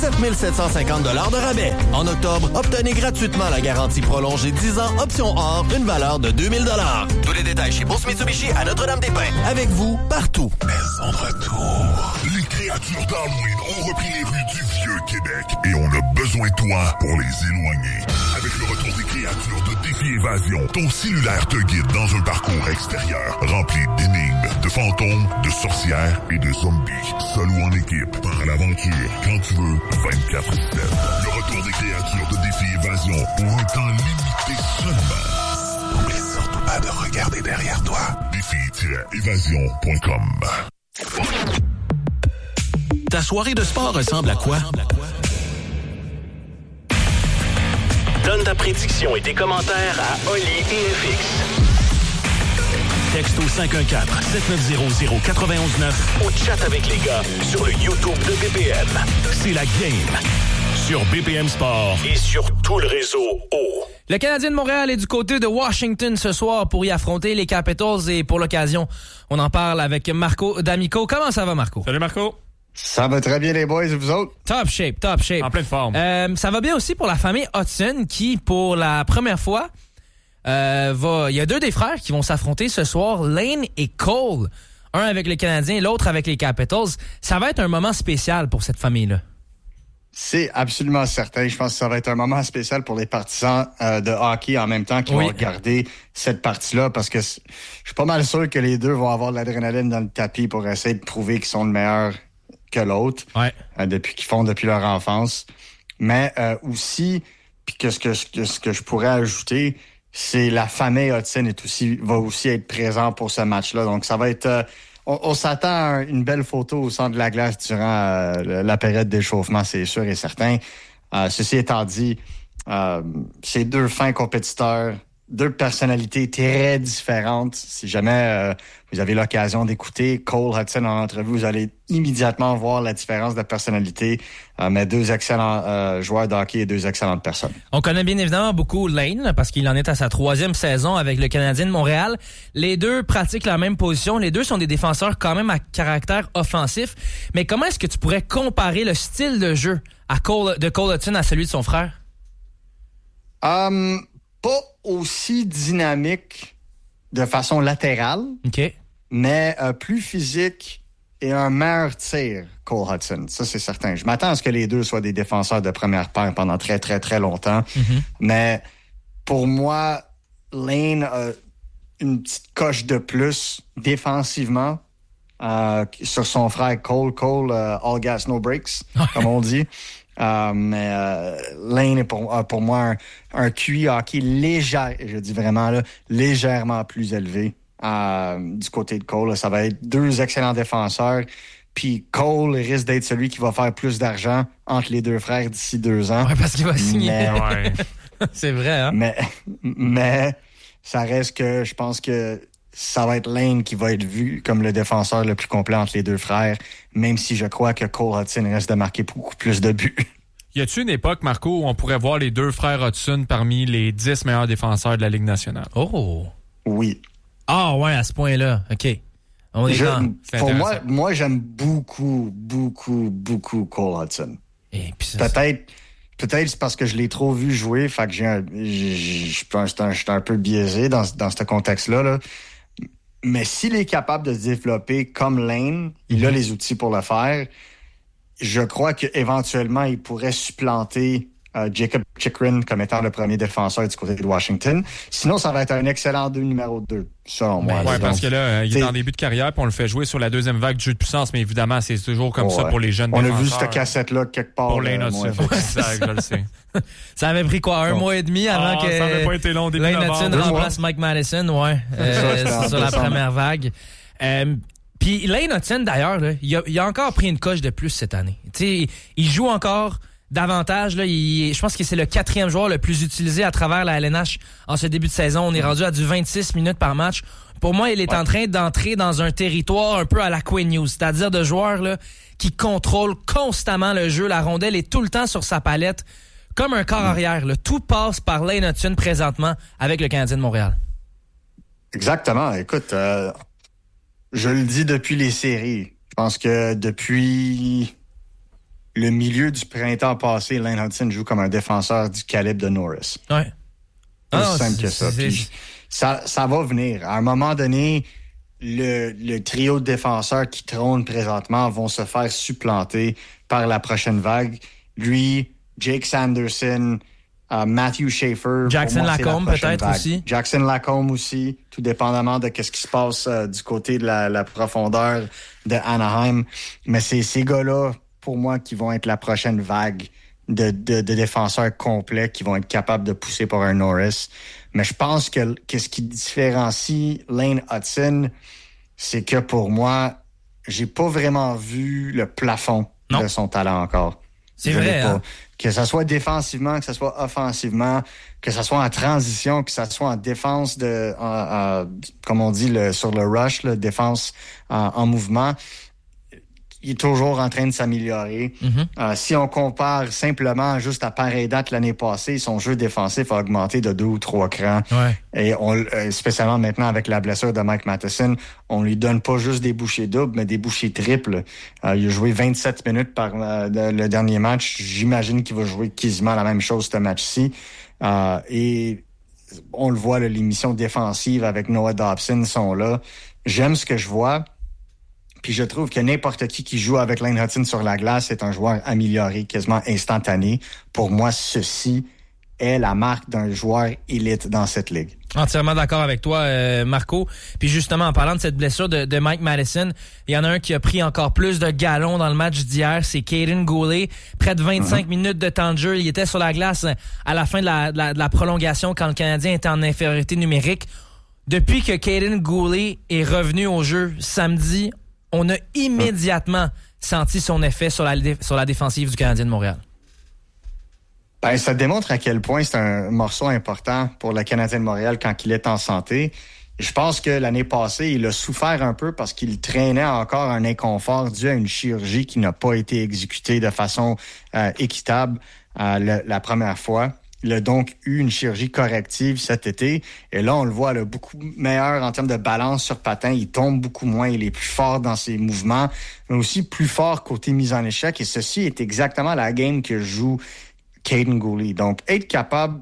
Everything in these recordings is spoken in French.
750 $ de rabais. En octobre, obtenez gratuitement la garantie prolongée 10 ans, option or, une valeur de 2000 $. Tous les détails chez Bourse Mitsubishi à Notre-Dame-des-Pins. Avec vous, partout. Maison de retour. Les créatures d'Halloween ont repris les rues du Vieux-Québec et on a besoin de toi pour les éloigner. Avec le retour des créatures de Défi Évasion, ton cellulaire te guide dans un parcours extérieur rempli d'énigmes, de fantômes, de sorcières et de zombies. Seul ou en équipe, pars à l'aventure quand tu veux, 24/7. Le retour des créatures de Défi Évasion pour un temps limité seulement. N'oublie surtout pas de regarder derrière toi. Défi-évasion.com. Ta soirée de sport ressemble à quoi? Donne ta prédiction et tes commentaires à Oli et FX. Texto 514-7900-919 ou chat avec les gars sur le YouTube de BPM. C'est la game sur BPM Sport et sur tout le réseau O. Le Canadien de Montréal est du côté de Washington ce soir pour y affronter les Capitals et pour l'occasion, on en parle avec Marco D'Amico. Comment ça va, Marco? Salut, Marco. Ça va très bien, les boys, et vous autres? Top shape. En pleine forme. Ça va bien aussi pour la famille Hudson qui, pour la première fois, il y a deux des frères qui vont s'affronter ce soir, Lane et Cole. Un avec les Canadiens, l'autre avec les Capitals. Ça va être un moment spécial pour cette famille-là. C'est absolument certain. Je pense que ça va être un moment spécial pour les partisans de hockey en même temps qui vont regarder cette partie-là parce que je suis pas mal sûr que les deux vont avoir de l'adrénaline dans le tapis pour essayer de prouver qu'ils sont le meilleur que l'autre depuis leur enfance. Mais aussi, puis que ce que je pourrais ajouter, c'est la famille Hudson va aussi être présent pour ce match-là. Donc, ça va être... on s'attend à une belle photo au centre de la glace durant la période d'échauffement, c'est sûr et certain. Ceci étant dit, c'est deux fins compétiteurs, deux personnalités très différentes. Si jamais vous avez l'occasion d'écouter Cole Hudson en entrevue, vous allez immédiatement voir la différence de personnalité. Mais deux excellents joueurs de hockey et deux excellentes personnes. On connaît bien évidemment beaucoup Lane parce qu'il en est à sa 3e saison avec le Canadien de Montréal. Les deux pratiquent la même position. Les deux sont des défenseurs quand même à caractère offensif. Mais comment est-ce que tu pourrais comparer le style de jeu de Cole Hudson à celui de son frère? Pas aussi dynamique de façon latérale, mais plus physique et un meilleur tir, Cole Hudson. Ça, c'est certain. Je m'attends à ce que les deux soient des défenseurs de première paire pendant très, très, très longtemps. Mm-hmm. Mais pour moi, Lane a une petite coche de plus défensivement sur son frère Cole. Cole, all gas, no breaks, comme on dit. Mais Lane est pour moi un QI hockey je dis vraiment là, légèrement plus élevé du côté de Cole. Là, ça va être deux excellents défenseurs. Puis Cole risque d'être celui qui va faire plus d'argent entre les deux frères d'ici 2 ans. Ouais, parce qu'il va signer. C'est vrai, hein? Mais ça reste que je pense que ça va être Lane qui va être vu comme le défenseur le plus complet entre les deux frères, même si je crois que Cole Hudson reste de marquer beaucoup plus de buts. Y a-t-il une époque, Marco, où on pourrait voir les deux frères Hudson parmi les 10 meilleurs défenseurs de la Ligue nationale? Oh! Oui. Ah ouais, à ce point-là. OK. On est pour moi, j'aime beaucoup, beaucoup, beaucoup Cole Hudson. Et puis Peut-être c'est parce que je l'ai trop vu jouer, fait que je suis un peu biaisé dans ce contexte-là. Là. Mais s'il est capable de se développer comme Lane, il a les outils pour le faire. Je crois qu'éventuellement, il pourrait supplanter Jacob Chychrun comme étant le premier défenseur du côté de Washington. Sinon, ça va être un excellent numéro 2, selon moi. Oui, parce que là, il est en début de carrière, puis on le fait jouer sur la deuxième vague du jeu de puissance, mais évidemment, c'est toujours comme ça pour les jeunes défenseurs. On a vu cette cassette-là quelque part. Pour Lane Hudson. Exact, je le sais. Ça avait pris quoi, un mois et demi avant que ça avait pas été long, début Lane Hudson remplace Mike Madison, sur la première vague. Puis Lane Hudson, d'ailleurs, là, il a encore pris une coche de plus cette année. T'sais, il joue encore davantage. Là, je pense que c'est le 4e joueur le plus utilisé à travers la LNH en ce début de saison. On est rendu à du 26 minutes par match. Pour moi, il est en train d'entrer dans un territoire un peu à la Quinn Hughes, c'est-à-dire de joueurs là, qui contrôlent constamment le jeu. La rondelle est tout le temps sur sa palette, comme un corps arrière. Là. Tout passe par Lane Hudson présentement avec le Canadien de Montréal. Exactement. Écoute, je le dis depuis les séries. Je pense que depuis le milieu du printemps passé, Lane Hutson joue comme un défenseur du calibre de Norris. Ouais. Aussi simple que ça. Puis, ça va venir. À un moment donné, le trio de défenseurs qui trône présentement vont se faire supplanter par la prochaine vague. Lui, Jake Sanderson, Matthew Schaefer. Jackson Lacombe peut-être vague. aussi. Jackson Lacombe aussi, tout dépendamment de ce qui se passe du côté de la profondeur de Anaheim. Mais c'est ces gars-là, pour moi, qui vont être la prochaine vague de défenseurs complets qui vont être capables de pousser pour un Norris. Mais je pense que ce qui différencie Lane Hutson, c'est que pour moi, j'ai pas vraiment vu le plafond de son talent encore. C'est vrai, hein? Que ça soit défensivement, que ça soit offensivement, que ça soit en transition, que ça soit en défense comme on dit sur le rush, défense en mouvement. Il est toujours en train de s'améliorer. Mm-hmm. Si on compare simplement juste à pareille date l'année passée, son jeu défensif a augmenté de 2 ou 3 crans. Ouais. Et spécialement maintenant avec la blessure de Mike Matheson, on lui donne pas juste des bouchées doubles, mais des bouchées triples. Il a joué 27 minutes par le dernier match. J'imagine qu'il va jouer quasiment la même chose ce match-ci. Et on le voit, les missions défensives avec Noah Dobson sont là. J'aime ce que je vois. Puis je trouve que n'importe qui joue avec Lane Hutson sur la glace est un joueur amélioré, quasiment instantané. Pour moi, ceci est la marque d'un joueur élite dans cette ligue. Entièrement d'accord avec toi, Marco. Puis justement, en parlant de cette blessure de Mike Matheson, il y en a un qui a pris encore plus de galons dans le match d'hier, c'est Kaiden Guhle. Près de 25 minutes de temps de jeu. Il était sur la glace à la fin de la prolongation quand le Canadien était en infériorité numérique. Depuis que Kaiden Guhle est revenu au jeu samedi, on a immédiatement senti son effet sur la défensive du Canadien de Montréal. Ben, ça démontre à quel point c'est un morceau important pour le Canadien de Montréal quand il est en santé. Je pense que l'année passée, il a souffert un peu parce qu'il traînait encore un inconfort dû à une chirurgie qui n'a pas été exécutée de façon équitable la première fois. Il a donc eu une chirurgie corrective cet été. Et là, on le voit, là, beaucoup meilleur en termes de balance sur patin. Il tombe beaucoup moins. Il est plus fort dans ses mouvements, mais aussi plus fort côté mise en échec. Et ceci est exactement la game que joue Kaiden Guhle. Donc, être capable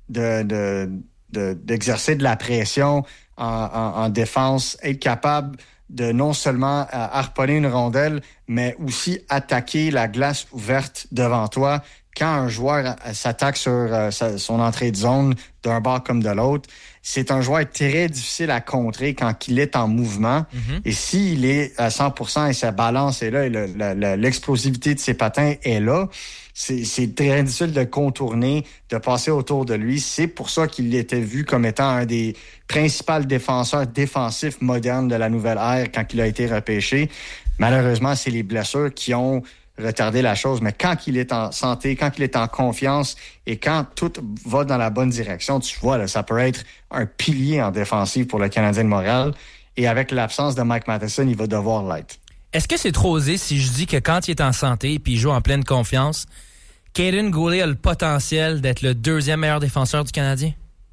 d'exercer de la pression en défense, être capable de non seulement harponner une rondelle, mais aussi attaquer la glace ouverte devant toi. Quand un joueur s'attaque sur son entrée de zone d'un bord comme de l'autre, c'est un joueur très difficile à contrer quand il est en mouvement. Mm-hmm. Et s'il est à 100% et sa balance est là et l'explosivité de ses patins est là, c'est très difficile de contourner, de passer autour de lui. C'est pour ça qu'il était vu comme étant un des principaux défenseurs défensifs modernes de la nouvelle ère quand il a été repêché. Malheureusement, c'est les blessures qui ont retardé la chose, mais quand il est en santé, quand il est en confiance et quand tout va dans la bonne direction, tu vois, là, ça peut être un pilier en défensive pour le Canadien de Montréal. Et avec l'absence de Mike Matheson, il va devoir l'être. Est-ce que c'est trop osé si je dis que quand il est en santé et il joue en pleine confiance, Kaiden Guhle a le potentiel d'être le 2e meilleur défenseur du Canadien?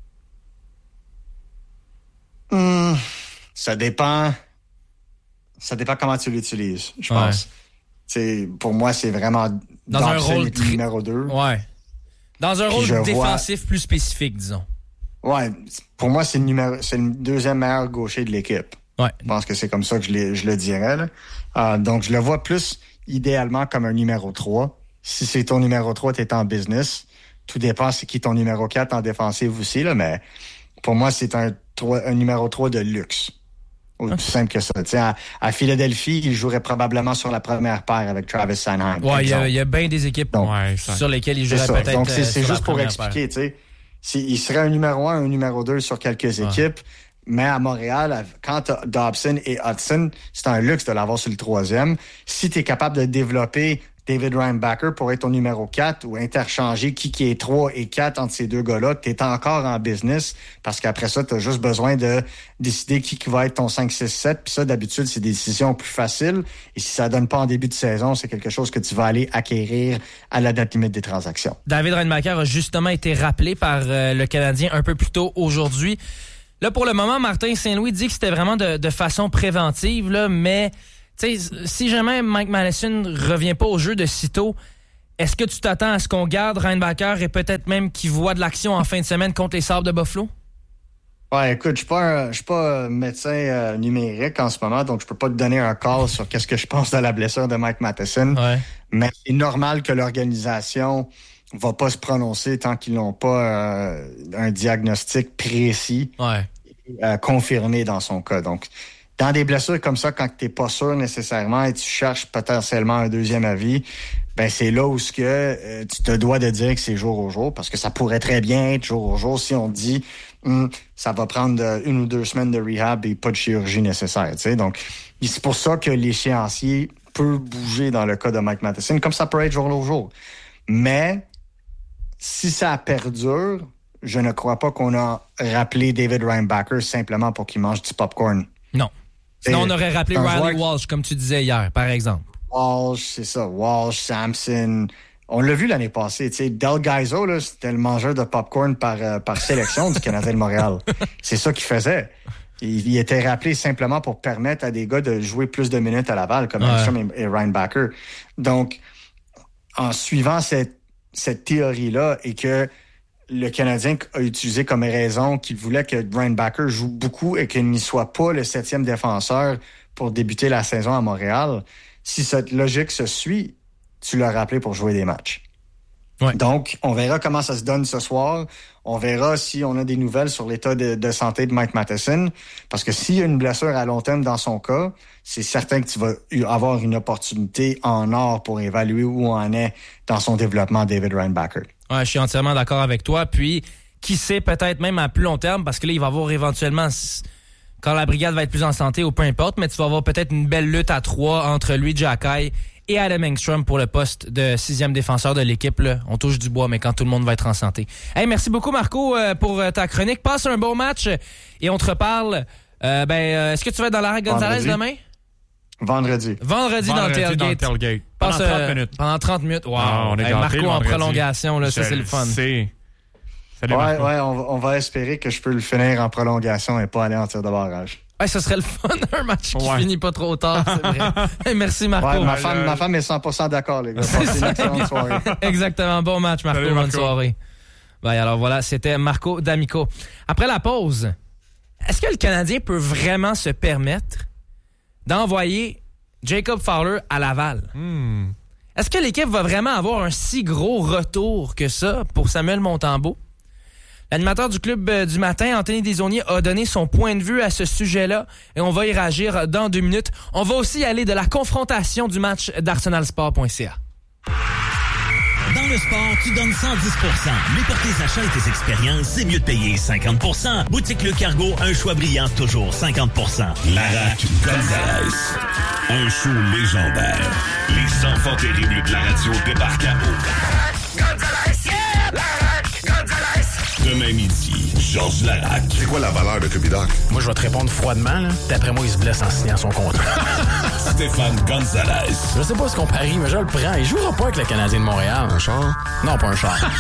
Ça dépend comment tu l'utilises, je pense. Pour moi, c'est vraiment dans un rôle numéro 2. Ouais. Dans un rôle défensif plus spécifique, disons. Ouais. Pour moi, c'est le 2e meilleur gaucher de l'équipe. Ouais. Je pense que c'est comme ça que je le dirais. Là. Donc, je le vois plus idéalement comme un numéro 3. Si c'est ton numéro 3, t'es en business. Tout dépend c'est qui ton numéro 4 en défensive aussi, là, mais pour moi, c'est un numéro 3 de luxe. Aussi simple que ça. À Philadelphie, il jouerait probablement sur la première paire avec Travis Sanheim. Ouais, il y a bien des équipes sur lesquelles il jouerait peut-être. Donc, c'est juste pour expliquer, tu sais. Il serait un numéro 1, un numéro 2 sur quelques équipes. Mais à Montréal, quand tu as Dobson et Hutson, c'est un luxe de l'avoir sur le 3e. Si tu es capable de développer David Reinbacher pour être ton numéro 4 ou interchanger qui est 3 et 4 entre ces deux gars-là, tu es encore en business parce qu'après ça, tu as juste besoin de décider qui va être ton 5, 6, 7. Puis ça, d'habitude, c'est des décisions plus faciles. Et si ça donne pas en début de saison, c'est quelque chose que tu vas aller acquérir à la date limite des transactions. David Reinbacher a justement été rappelé par le Canadien un peu plus tôt aujourd'hui. Là, pour le moment, Martin Saint-Louis dit que c'était vraiment de façon préventive, là, mais si jamais Mike Matheson revient pas au jeu de sitôt, Est-ce que tu t'attends à ce qu'on garde Reinbacher et peut-être même qu'il voit de l'action en fin de semaine contre les Sabres de Buffalo? Ouais, écoute, je suis pas médecin numérique en ce moment, donc je peux pas te donner un call sur qu'est-ce que je pense de la blessure de Mike Matheson. Ouais. Mais c'est normal que l'organisation va pas se prononcer tant qu'ils n'ont pas un diagnostic précis confirmé dans son cas. Donc, dans des blessures comme ça, quand t'es pas sûr nécessairement et tu cherches potentiellement un deuxième avis, ben c'est là où tu te dois de dire que c'est jour au jour, parce que ça pourrait très bien être jour au jour si on dit ça va prendre 1 ou 2 semaines de rehab et pas de chirurgie nécessaire. Tu sais. Donc, c'est pour ça que l'échéancier peut bouger dans le cas de Mike Matheson, comme ça peut être jour au jour. Mais si ça perdure, je ne crois pas qu'on a rappelé David Reinbacher simplement pour qu'il mange du popcorn. Non. Sinon, on aurait rappelé Riley Walsh, comme tu disais hier, par exemple. Walsh, c'est ça. Walsh, Sampson. On l'a vu l'année passée. Tu sais, Del Gaizo, là, c'était le mangeur de popcorn par sélection du Canadien de Montréal. C'est ça qu'il faisait. Il était rappelé simplement pour permettre à des gars de jouer plus de minutes à Laval, comme Armstrong et Reinbacher. Donc, en suivant cette théorie-là et que le Canadien a utilisé comme raison qu'il voulait que Reinbacher joue beaucoup et qu'il n'y soit pas le 7e défenseur pour débuter la saison à Montréal, si cette logique se suit, tu l'as rappelé pour jouer des matchs. Ouais. Donc, on verra comment ça se donne ce soir. On verra si on a des nouvelles sur l'état de santé de Mike Matheson. Parce que s'il y a une blessure à long terme dans son cas, c'est certain que tu vas avoir une opportunité en or pour évaluer où on est dans son développement, David Reinbacher. Ouais, je suis entièrement d'accord avec toi. Puis, qui sait, peut-être même à plus long terme, parce que là, il va y avoir éventuellement, quand la brigade va être plus en santé ou peu importe, mais tu vas avoir peut-être une belle lutte à 3 entre lui, Jacky et Adam Engstrom pour le poste de 6e défenseur de l'équipe. Là. On touche du bois, mais quand tout le monde va être en santé. Hey, merci beaucoup, Marco, pour ta chronique. Passe un bon match et on te reparle. Est-ce que tu vas être dans l'arrêt Gonzalez demain? Vendredi dans le tailgate. Pendant 30 minutes. Pendant 30 minutes. Wow. On est Marco en prolongation, là, ça c'est le fun. On va espérer que je peux le finir en prolongation et pas aller en tir de barrage. Ouais, ce serait le fun, un match qui finit pas trop tard, c'est vrai. Hey, merci, Marco. Ouais, ma femme est 100% d'accord, les gars. C'est une excellente soirée. Exactement. Bon match, Marco. Salut, Marco. Bonne soirée. Ben, alors voilà, c'était Marco D'Amico. Après la pause, est-ce que le Canadien peut vraiment se permettre d'envoyer Jacob Fowler à Laval? Est-ce que l'équipe va vraiment avoir un si gros retour que ça pour Samuel Montembeault? L'animateur du club du matin, Anthony Desaulniers, a donné son point de vue à ce sujet-là et on va y réagir dans 2 minutes. On va aussi aller de la confrontation du match d'arsenalsport.ca. Dans le sport, tu donnes 110%. Mais pour tes achats et tes expériences, c'est mieux de payer 50%. Boutique Le Cargo, un choix brillant, toujours 50%. Larac Gonzalez. Un show légendaire. Les enfants terribles de la radio débarquent à eau. Gonzalez, yeah! Larac Gonzalez. Demain midi, Georges Larac. C'est quoi la valeur de Cupidoc? Moi, je vais te répondre froidement. Là. D'après moi, il se blesse en signant son contrat. Stéphane Gonzalez. Je sais pas ce qu'on parie, mais je le prends. Il jouera pas avec le Canadien de Montréal. Un char? Non, pas un char.